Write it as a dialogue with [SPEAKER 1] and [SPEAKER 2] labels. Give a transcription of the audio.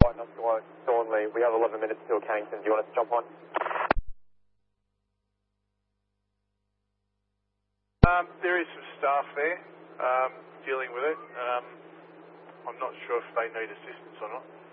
[SPEAKER 1] White Oscar, Thornley. We have 11 minutes till Cannington. Do you want us to jump on?
[SPEAKER 2] There is some staff there dealing with it. I'm not sure if they need assistance or not.